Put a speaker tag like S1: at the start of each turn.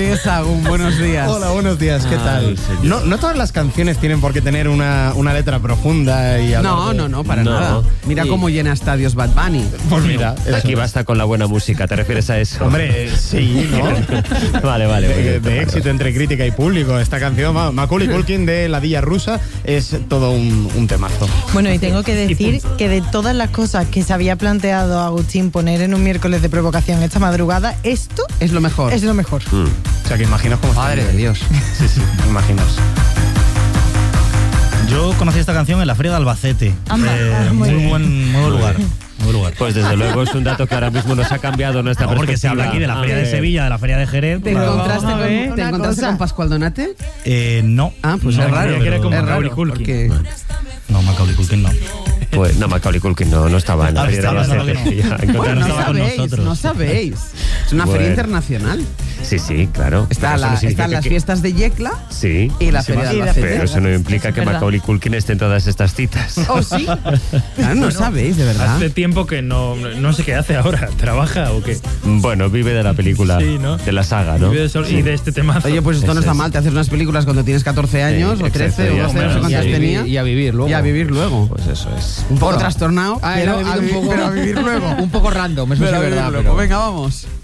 S1: Sagún, buenos días.
S2: Hola, buenos días, ¿qué tal? No todas las canciones tienen por qué tener una letra profunda y
S1: No, para nada. Mira cómo llena estadios Bad Bunny.
S2: Pues mira,
S3: aquí basta con la buena música, ¿te refieres a eso?
S2: Hombre, sí, ¿no?
S3: Vale.
S2: De éxito entre crítica y público. Esta canción, Macaulay Culkin de La Dilla Rusa, es todo un temazo.
S4: Bueno, y tengo que decir que de todas las cosas que se había planteado Agustín poner en un miércoles de provocación esta madrugada, esto
S1: es lo mejor.
S4: Es lo mejor.
S2: O sea, que imaginas cómo está.
S1: Madre de Dios.
S2: Sí, imaginas.
S5: Yo conocí esta canción en la Feria de Albacete. Muy buen lugar.
S3: Pues desde luego es un dato que ahora mismo nos ha cambiado nuestra perspectiva.
S5: Porque se habla aquí de la Feria de Sevilla, de la Feria de Jerez.
S1: ¿Te encontraste con Pascual Donate?
S5: No.
S1: Ah, pues
S5: no,
S1: es raro.
S5: Que era como
S1: Macaulay Culkin.
S5: No, Macaulay Culkin no.
S3: Pues no, Macaulay Culkin no estaba en la Feria de Albacete.
S1: Bueno, no sabéis. Es una feria internacional.
S3: Sí, claro.
S1: Están las fiestas de Yecla y la Feria de Albacete.
S3: Pero eso no implica que Macaulay Culkin esté en todas estas citas.
S1: ¿Oh, sí? Claro, no sabéis, de verdad.
S6: Hace tiempo que no sé qué hace ahora. ¿Trabaja o qué?
S3: Bueno, vive de la película, de la saga, ¿no?
S6: Vive y de este temazo.
S1: Oye, pues esto no está mal. Te haces unas películas cuando tienes 14 años o 13 o 12, no sé cuántas tenía.
S7: Y a vivir luego.
S3: Pues eso es.
S1: Un poco trastornado, pero a vivir luego.
S7: Un poco random, eso sí es verdad.
S1: Venga, vamos.